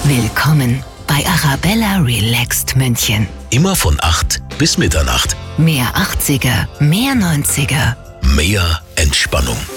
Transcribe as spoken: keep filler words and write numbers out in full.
Willkommen bei Arabella Relaxed München. Immer von acht bis Mitternacht. Mehr achtziger, mehr neunziger. Mehr Entspannung.